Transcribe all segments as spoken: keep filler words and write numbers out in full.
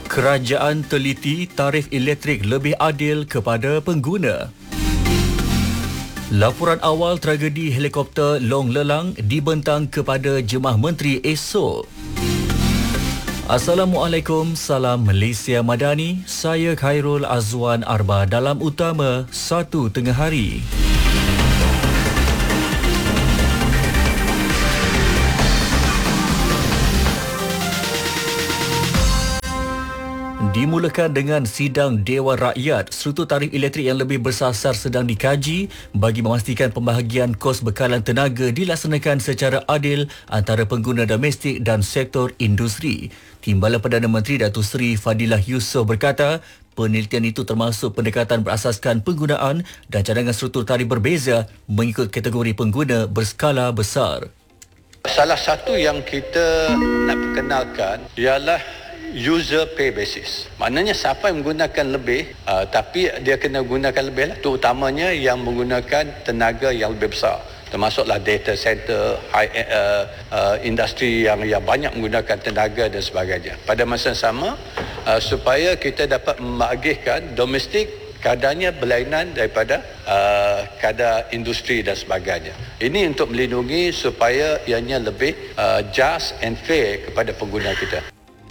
Kerajaan teliti tarif elektrik lebih adil kepada pengguna. Laporan awal tragedi helikopter Long Lelang dibentang kepada Jemaah Menteri esok. Assalamualaikum, salam Malaysia Madani. Saya Khairul Azwan Arba dalam utama satu tengah hari. Dimulakan dengan sidang Dewan Rakyat. Struktur tarif elektrik yang lebih bersasar sedang dikaji bagi memastikan pembahagian kos bekalan tenaga dilaksanakan secara adil antara pengguna domestik dan sektor industri. Timbalan Perdana Menteri Datuk Seri Fadilah Yusof berkata, penelitian itu termasuk pendekatan berasaskan penggunaan dan cadangan struktur tarif berbeza mengikut kategori pengguna berskala besar. Salah satu yang kita nak perkenalkan ialah user pay basis. Maknanya siapa yang menggunakan lebih uh, tapi dia kena gunakan lebih lah. Terutamanya yang menggunakan tenaga yang lebih besar. Termasuklah data center, high, uh, uh, industri yang, yang banyak menggunakan tenaga dan sebagainya. Pada masa yang sama, uh, supaya kita dapat membagihkan domestik kadarnya berlainan daripada uh, kadar industri dan sebagainya. Ini untuk melindungi supaya ianya lebih uh, just and fair kepada pengguna kita.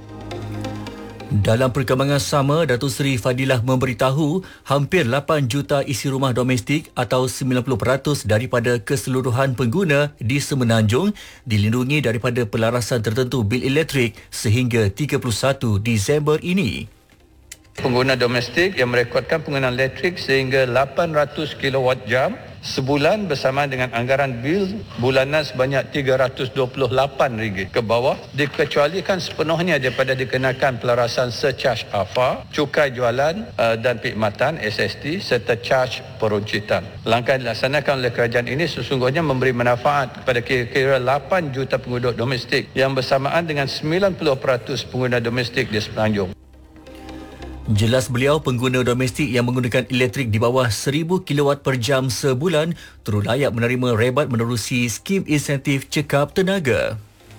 Dalam perkembangan sama, Datuk Seri Fadilah memberitahu hampir lapan juta isi rumah domestik atau sembilan puluh peratus daripada keseluruhan pengguna di Semenanjung dilindungi daripada pelarasan tertentu bil elektrik sehingga tiga puluh satu Disember ini. Pengguna domestik yang merekodkan penggunaan elektrik sehingga lapan ratus kilowatt jam sebulan bersamaan dengan anggaran bil bulanan sebanyak tiga ratus dua puluh lapan ringgit ke bawah dikecualikan sepenuhnya daripada dikenakan pelarasan surcharge A F A, cukai jualan uh, dan perkhidmatan S S T serta charge peruncitan. Langkah yang dilaksanakan oleh kerajaan ini sesungguhnya memberi manfaat kepada kira-kira lapan juta penduduk domestik yang bersamaan dengan sembilan puluh peratus pengguna domestik di Semenanjung. Jelas beliau, pengguna domestik yang menggunakan elektrik di bawah seribu kilowatt per jam sebulan turut layak menerima rebat menerusi skim insentif cekap tenaga.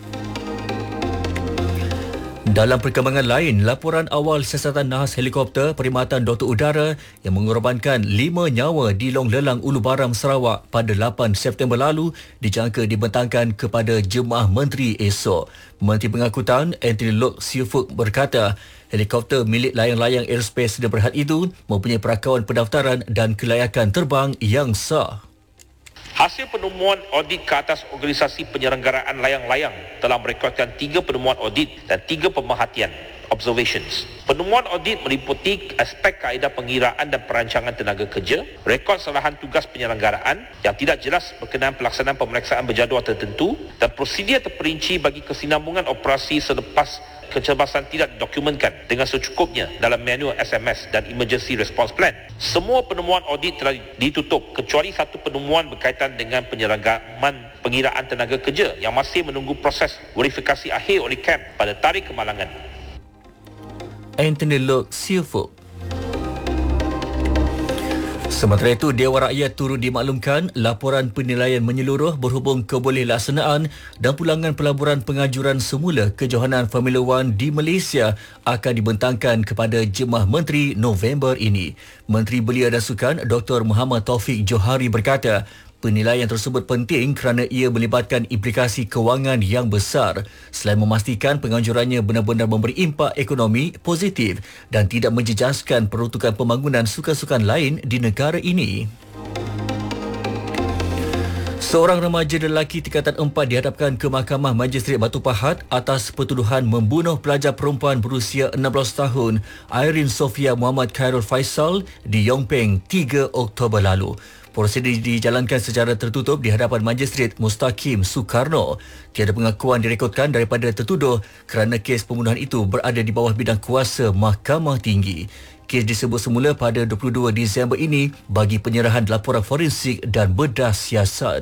Dalam perkembangan lain, laporan awal siasatan nahas helikopter Perkhidmatan Doktor Udara yang mengorbankan lima nyawa di Long Lelang Ulu Baram, Sarawak pada lapan September lalu dijangka dibentangkan kepada Jemaah Menteri esok. Menteri Pengangkutan Anthony Loke Siufuk berkata, helikopter milik layang-layang aerospace Sdn Bhd itu mempunyai perakauan pendaftaran dan kelayakan terbang yang sah. Hasil penemuan audit ke atas organisasi penyelenggaraan layang-layang telah merekodkan tiga penemuan audit dan tiga pemerhatian observations. Penemuan audit meliputi aspek kaedah pengiraan dan perancangan tenaga kerja, rekod serahan tugas penyelenggaraan yang tidak jelas berkenaan pelaksanaan pemeriksaan berjadual tertentu dan prosedur terperinci bagi kesinambungan operasi selepas kecemasan tidak didokumentkan dengan secukupnya dalam manual S M S dan emergency response plan. Semua penemuan audit telah ditutup kecuali satu penemuan berkaitan dengan penyelenggaraan pengiraan tenaga kerja yang masih menunggu proses verifikasi akhir oleh K A M pada tarikh kemalangan. Anthony Loke Siufuk. Sementara itu, Dewan Rakyat turut dimaklumkan laporan penilaian menyeluruh berhubung kebolehlaksanaan dan pulangan pelaburan pengajuran semula kejohanan Formula One di Malaysia akan dibentangkan kepada Jemaah Menteri November ini. Menteri Belia dan Sukan Doktor Muhammad Taufik Johari berkata, penilaian tersebut penting kerana ia melibatkan implikasi kewangan yang besar selain memastikan penganjurannya benar-benar memberi impak ekonomi positif dan tidak menjejaskan peruntukan pembangunan sukan-sukan lain di negara ini. Seorang remaja lelaki tingkatan empat dihadapkan ke Mahkamah Magistrate Batu Pahat atas pertuduhan membunuh pelajar perempuan berusia enam belas tahun Irene Sofia Muhammad Khairul Faisal di Yongpeng tiga Oktober lalu. Prosedur dijalankan secara tertutup di hadapan Magistrate Mustaqim Soekarno. Tiada pengakuan direkodkan daripada tertuduh kerana kes pembunuhan itu berada di bawah bidang kuasa Mahkamah Tinggi. Kes disebut semula pada dua puluh dua Disember ini bagi penyerahan laporan forensik dan bedah siasat.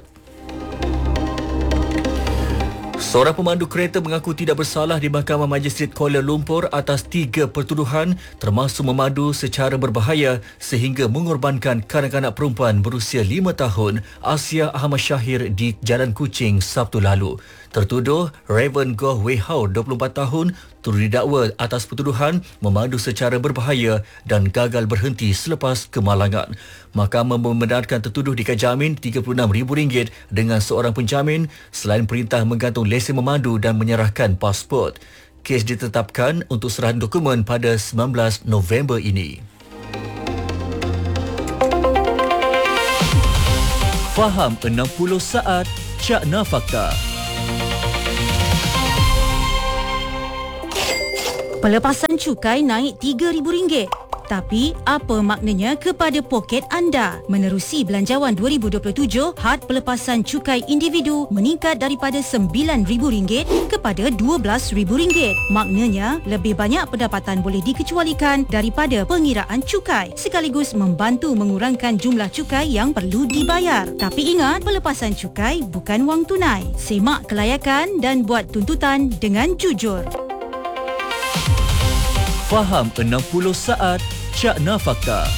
Seorang pemandu kereta mengaku tidak bersalah di Mahkamah Magistrate Kuala Lumpur atas tiga pertuduhan termasuk memandu secara berbahaya sehingga mengorbankan kanak-kanak perempuan berusia lima tahun Asia Ahmad Syahir di Jalan Kuching Sabtu lalu. Tertuduh Raven Goh Wei Hao, dua puluh empat tahun, turut didakwa atas pertuduhan memandu secara berbahaya dan gagal berhenti selepas kemalangan. Mahkamah membenarkan tertuduh dikejamin tiga puluh enam ribu ringgit dengan seorang penjamin selain perintah menggantung lesen memandu dan menyerahkan pasport. Kes ditetapkan untuk serahan dokumen pada sembilan belas November ini. Faham enam puluh saat Cakna Fakta. Pelepasan cukai naik tiga ribu ringgit. Tapi, apa maknanya kepada poket anda? Menerusi Belanjawan dua ribu dua puluh tujuh, had pelepasan cukai individu meningkat daripada sembilan ribu ringgit kepada dua belas ribu ringgit. Maknanya, lebih banyak pendapatan boleh dikecualikan daripada pengiraan cukai, sekaligus membantu mengurangkan jumlah cukai yang perlu dibayar. Tapi ingat, pelepasan cukai bukan wang tunai. Semak kelayakan dan buat tuntutan dengan jujur. Faham enam puluh saat Cakna Fakta.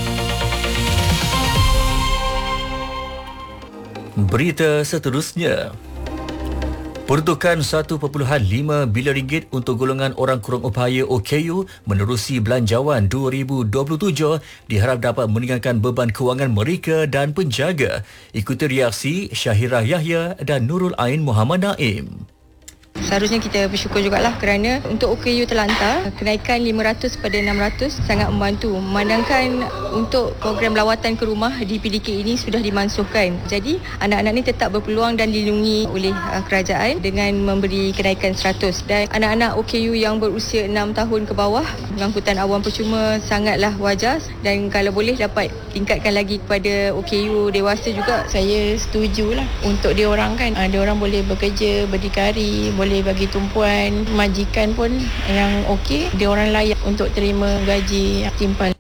Berita seterusnya. Peruntukan satu perpuluhan lima bilion ringgit untuk golongan orang kurang upaya O K U menerusi Belanjawan dua ribu dua puluh tujuh diharap dapat meringankan beban kewangan mereka dan penjaga. Ikuti reaksi Syahira Yahya dan Nurul Ain Muhammad Naim. Seharusnya kita bersyukur jugalah kerana untuk O K U terlantar, kenaikan lima ratus pada enam ratus sangat membantu. Memandangkan untuk program lawatan ke rumah di P D K ini sudah dimansuhkan. Jadi anak-anak ni tetap berpeluang dan dilindungi oleh uh, kerajaan dengan memberi kenaikan seratus. Dan anak-anak O K U yang berusia enam tahun ke bawah, pengangkutan awam percuma sangatlah wajar. Dan kalau boleh dapat tingkatkan lagi kepada O K U dewasa juga. Saya setujulah untuk dia orang kan. Uh, dia orang boleh bekerja, berdikari, boleh bagi tumpuan, majikan pun yang okey, dia orang layak untuk terima gaji timpal.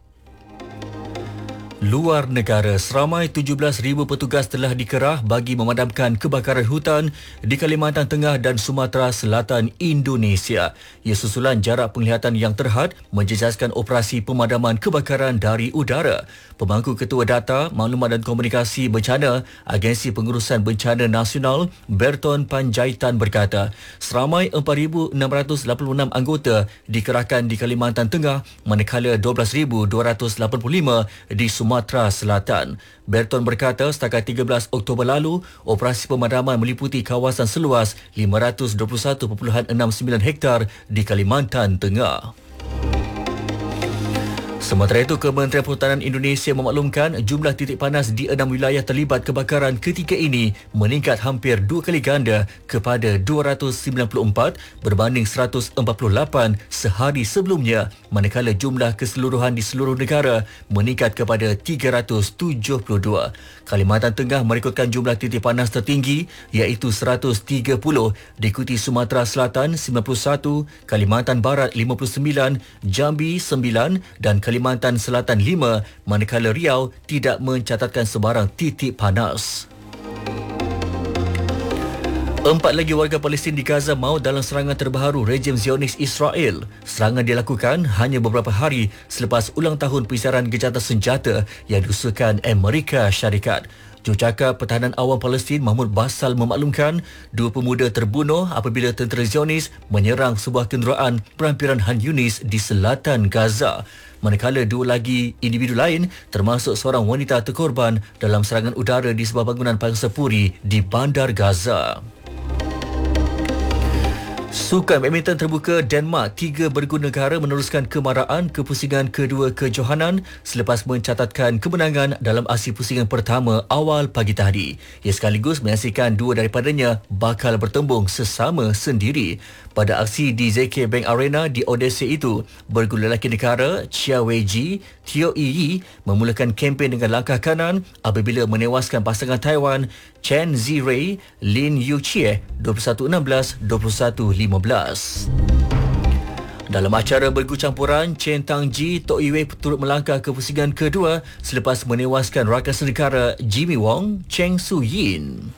Luar negara, seramai tujuh belas ribu petugas telah dikerah bagi memadamkan kebakaran hutan di Kalimantan Tengah dan Sumatera Selatan Indonesia. Ia susulan jarak penglihatan yang terhad menjejaskan operasi pemadaman kebakaran dari udara. Pemangku Ketua Data, Maklumat dan Komunikasi Bencana Agensi Pengurusan Bencana Nasional, Berton Panjaitan berkata, seramai empat ribu enam ratus lapan puluh enam anggota dikerahkan di Kalimantan Tengah manakala dua belas ribu dua ratus lapan puluh lima di Sumatera Selatan. Berton berkata setakat tiga belas Oktober lalu, operasi pemadaman meliputi kawasan seluas lima ratus dua puluh satu perpuluhan enam sembilan hektar di Kalimantan Tengah. Sementara itu, Kementerian Perhutanan Indonesia memaklumkan jumlah titik panas di enam wilayah terlibat kebakaran ketika ini meningkat hampir dua kali ganda kepada dua ratus sembilan puluh empat berbanding seratus empat puluh lapan sehari sebelumnya, manakala jumlah keseluruhan di seluruh negara meningkat kepada tiga ratus tujuh puluh dua. Kalimantan Tengah merekodkan jumlah titik panas tertinggi iaitu seratus tiga puluh, diikuti Sumatera Selatan sembilan puluh satu, Kalimantan Barat lima puluh sembilan, Jambi sembilan dan Kalimantan Selatan lima, manakala Riau tidak mencatatkan sebarang titik panas. Empat lagi warga Palestin di Gaza maut dalam serangan terbaru rejim Zionis Israel. Serangan dilakukan hanya beberapa hari selepas ulang tahun persiaran gencatan senjata yang diusulkan Amerika Syarikat. Jurucakap Pertahanan Awam Palestin Mahmud Basal memaklumkan dua pemuda terbunuh apabila tentera Zionis menyerang sebuah kenderaan perampiran Han Yunis di selatan Gaza. Manakala dua lagi individu lain termasuk seorang wanita terkorban dalam serangan udara di sebuah bangunan pangsapuri di Bandar Gaza. Sukan badminton terbuka Denmark, tiga bergu negara meneruskan kemaraan ke pusingan kedua kejohanan selepas mencatatkan kemenangan dalam aksi pusingan pertama awal pagi tadi. Ia sekaligus menyaksikan dua daripadanya bakal bertembung sesama sendiri. Pada aksi di Z K Bank Arena di Odyssey itu, bergu lelaki negara Chia Wei-ji, Teo Yi memulakan kempen dengan langkah kanan apabila menewaskan pasangan Taiwan Chen Zirei, Lin Yuchie dua puluh satu enam belas, dua puluh satu lima belas. Dalam acara bergu campuran, Chen Tangji Tok Iwei turut melangkah ke pusingan kedua selepas menewaskan rakan senegara Jimmy Wong, Cheng Su Yin.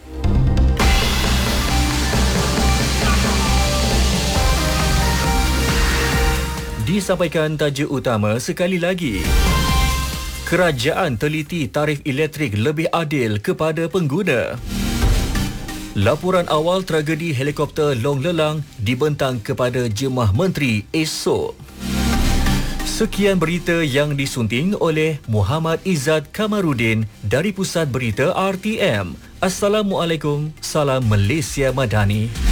Disampaikan tajuk utama sekali lagi. Kerajaan teliti tarif elektrik lebih adil kepada pengguna. Laporan awal tragedi helikopter Long Lelang dibentang kepada Jemaah Menteri esok. Sekian berita yang disunting oleh Muhammad Izzat Kamarudin dari Pusat Berita R T M. Assalamualaikum, salam Malaysia Madani.